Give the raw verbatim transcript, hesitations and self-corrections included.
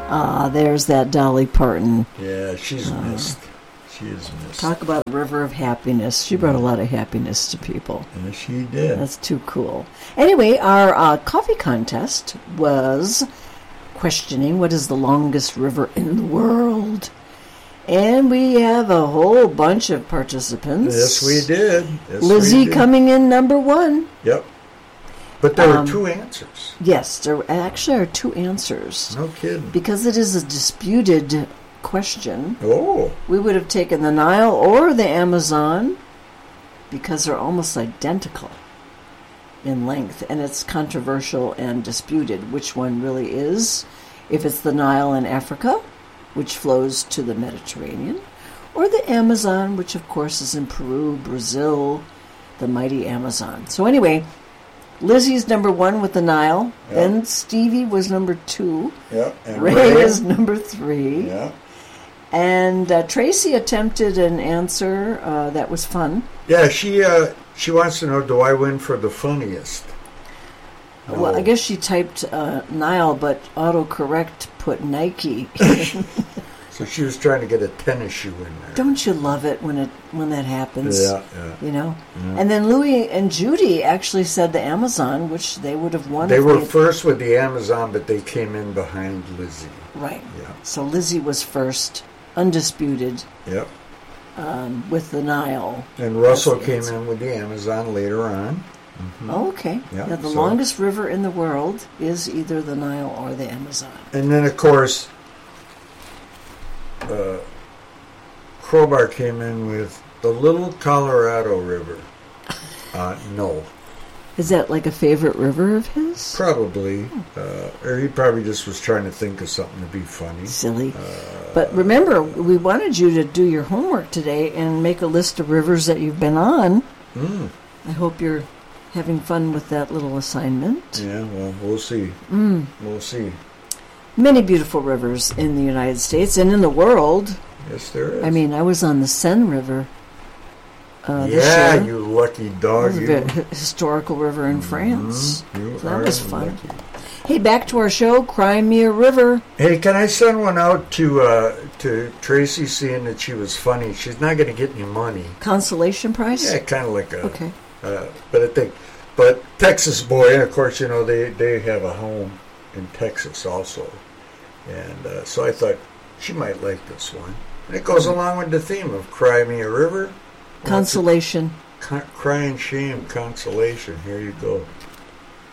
Ah, there's that Dolly Parton. Yeah, she's uh, missed. She is missed. Talk about a river of happiness. She brought a lot of happiness to people. Yes, she did. That's too cool. Anyway, our uh, coffee contest was questioning what is the longest river in the world. And we have a whole bunch of participants. Yes, we did. Yes, Lizzie we did. coming in number one. Yep. But there Um, were two answers. Yes, there actually are two answers. No kidding. Because it is a disputed question, Oh. we would have taken the Nile or the Amazon because they're almost identical in length. And it's controversial and disputed which one really is. If it's the Nile in Africa, which flows to the Mediterranean, or the Amazon, which of course is in Peru, Brazil, the mighty Amazon. So anyway, Lizzie's number one with the Nile. Yep. Then Stevie was number two. Yep. And Ray, Ray is number three. Yeah. And uh, Tracy attempted an answer uh, that was fun. Yeah, she uh, she wants to know, do I win for the funniest? No. Well, I guess she typed uh, Nile, but autocorrect put Nike. So she was trying to get a tennis shoe in there. Don't you love it when it when that happens? Yeah, yeah. You know? Yeah. And then Louie and Judy actually said the Amazon, which they would have won. They if were they- first with the Amazon, but they came in behind Lizzie. Right. Yeah. So Lizzie was first, undisputed, Yep. um, with the Nile. And Russell That's the came answer. in with the Amazon later on. Mhm. Oh, okay. Yeah, Yeah, the so- longest river in the world is either the Nile or the Amazon. And then, of course, uh, Crowbar came in with the Little Colorado River. Uh, no, Is that like a favorite river of his? probably. Uh, or he probably just was trying to think of something to be funny. Silly. Uh, But remember, we wanted you to do your homework today and make a list of rivers that you've been on. Mm, I hope you're having fun with that little assignment. yeah, well, we'll see. Mm. We'll see. Many beautiful rivers in the United States and in the world. Yes, there is. I mean, I was on the Seine River uh, this yeah, year. you lucky It dog. was a You. very hi- historical river in France. Mhm, you So that are was fun. lucky. Hey, back to our show, Cry Me a River. Hey, can I send one out to uh, to Tracy, seeing that she was funny? She's not going to get any money. Consolation prize? Yeah, kind of like a. Okay. Uh, but I think, but Texas boy, of course, you know they they have a home in Texas also, and uh, so I thought she might like this one. And it goes along with the theme of "Cry Me a River." Consolation. Con- cry and shame, consolation. Here you go.